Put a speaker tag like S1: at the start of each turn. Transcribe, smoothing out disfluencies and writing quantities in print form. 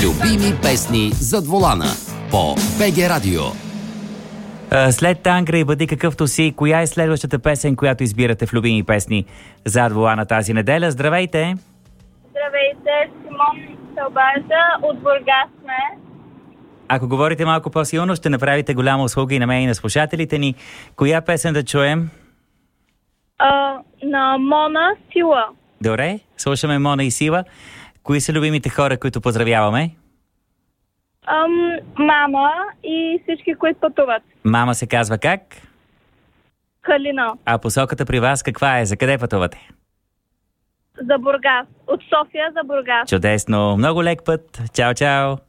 S1: Любими песни зад волана по БГ Радио.
S2: След Тангра и Бъди какъвто си, коя е следващата песен, която избирате в любими песни зад волана тази неделя? Здравейте!
S3: Здравейте, Симон се обажда, от Бургас сме.
S2: Ако говорите малко по-силно, ще направите голяма услуга и на мен и на слушателите ни. Коя песен да чуем?
S3: На Мона Сила.
S2: Добре, слушаме Мона и Сила. Кои са любимите хора, които поздравяваме?
S3: Мама и всички, които пътуват.
S2: Мама се казва как?
S3: Калина.
S2: А посоката при вас каква е? За къде пътувате?
S3: За Бургас. От София за Бургас.
S2: Чудесно! Много лек път! Чао, чао!